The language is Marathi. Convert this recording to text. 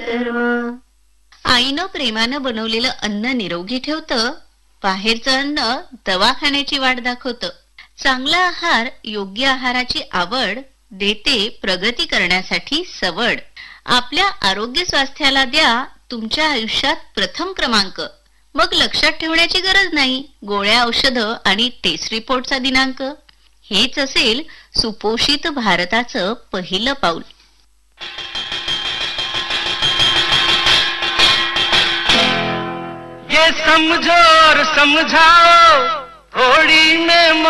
आईनं प्रेमानं बनवलेलं अन्न निरोगी ठेवतं, बाहेरचं अन्न दवाखान्याची वाट दाखवतं. चांगला आहार योग्य आहाराची आवड देते प्रगती करण्यासाठी सवड. आपल्या आरोग्य स्वास्थ्याला द्या तुमच्या आयुष्यात प्रथम क्रमांक. मग लक्षात ठेवण्याची गरज नाही गोळ्या औषधं आणि टेस्ट रिपोर्टचा दिनांक. हेच असेल सुपोषित भारताचं पहिलं पाऊल. ये समझो और समझाओ थोड़ी में